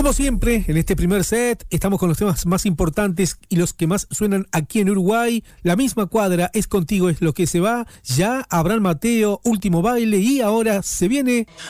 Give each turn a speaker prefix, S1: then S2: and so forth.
S1: Como siempre, en este primer set estamos con los temas más importantes y los que más suenan aquí en Uruguay. La misma cuadra, Es Contigo es lo que se va. Ya Abraham Mateo, Último Baile, y ahora se viene